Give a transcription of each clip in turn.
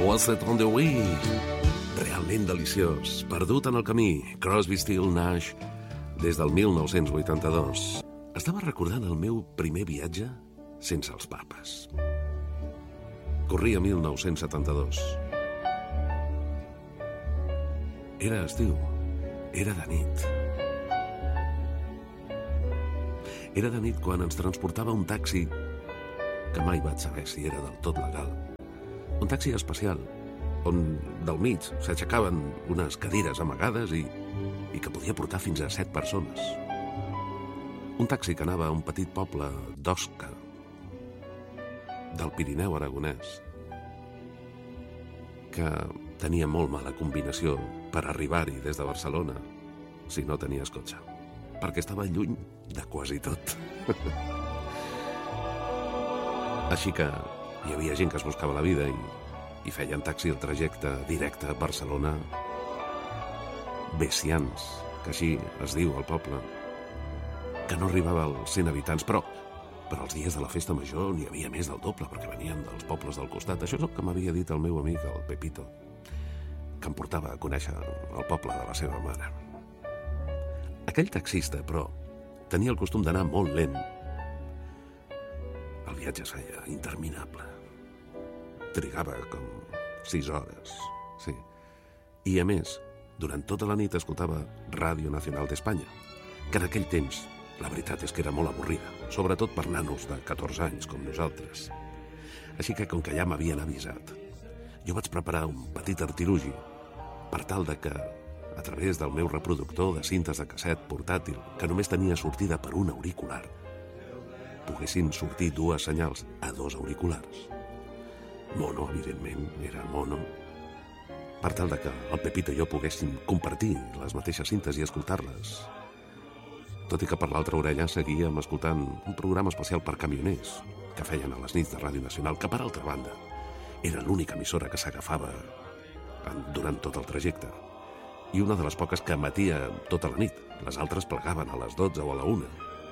Oasis on the Wii. Realment deliciós. Perdut en el camí. Crosby, Still, Nash. Des del 1982. Estava recordant el meu primer viatge sense els papes. Corria 1972. Era estiu. Era de nit. Era de nit quan ens transportava un taxi que mai vaig saber si era del tot legal. Un taxi especial, on del mig s'aixecaven unes cadires amagades i que podia portar fins a 7 persones. Un taxi que anava a un petit poble d'Osca, del Pirineu aragonès, que tenia molt mala combinació per arribar-hi des de Barcelona, si no tenies cotxe, perquè estava lluny de quasi tot. Així que hi havia gent que es buscava la vida i feien taxi el trajecte directe a Barcelona. Bessians, que així es diu al poble, que no arribava als 100 habitants, però els dies de la festa major n'hi havia més del doble, perquè venien dels pobles del costat. Això és el que m'havia dit el meu amic, el Pepito, que em portava a conèixer el poble de la seva mare. Aquell taxista, però, tenia el costum d'anar molt lent. El viatge es feia interminable. Trigava com 6 hores, sí. I, a més, durant tota la nit escoltava Ràdio Nacional d'Espanya, que en aquell temps, la veritat és que era molt avorrida, sobretot per nanos de 14 anys, com nosaltres. Així que, com que ja m'havien avisat, jo vaig preparar un petit artilugi per tal de que, a través del meu reproductor de cintes de casset portàtil, que només tenia sortida per un auricular, poguessin sortir 2 senyals a 2 auriculars. Mono, evidentment, era mono. Per tal de que el Pepito i jo poguéssim compartir les mateixes cintes i escoltar-les. Tot i que per l'altra orella seguíem escoltant un programa especial per camioners que feien a les nits de Ràdio Nacional, que per altra banda era l'única emissora que s'agafava durant tot el trajecte. I una de les poques que emetia tota la nit. Les altres plegaven a les 12 o a la 1.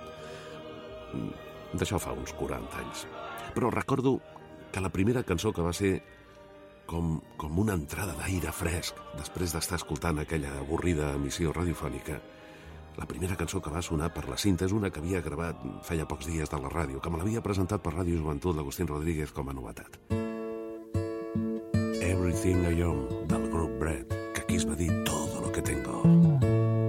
D'això fa uns 40 anys. Però recordo que la primera cançó que va ser com una entrada d'aire fresc després d'estar escoltant aquella avorrida emissió radiofònica, la primera cançó que va sonar per la cinta és una que havia gravat feia pocs dies de la ràdio, que me l'havia presentat per Ràdio Joventut l'Agustín Rodríguez com a novetat. Everything I Own, del grup Bread, que aquí es va dir Todo